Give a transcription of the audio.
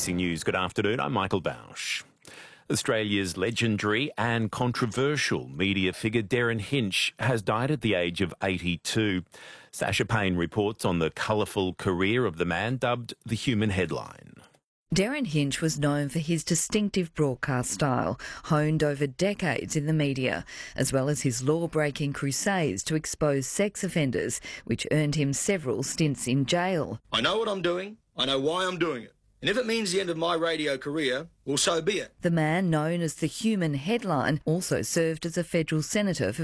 ABC News. Good afternoon, I'm Michael Bausch. Australia's legendary and controversial media figure Derryn Hinch has died at the age of 82. Sasha Payne reports on the colourful career of the man dubbed the Human Headline. Derryn Hinch was known for his distinctive broadcast style, honed over decades in the media, as well as his law-breaking crusades to expose sex offenders, which earned him several stints in jail. I know what I'm doing, I know why I'm doing it. And if it means the end of my radio career, well, so be it. The man known as the Human Headline also served as a federal senator for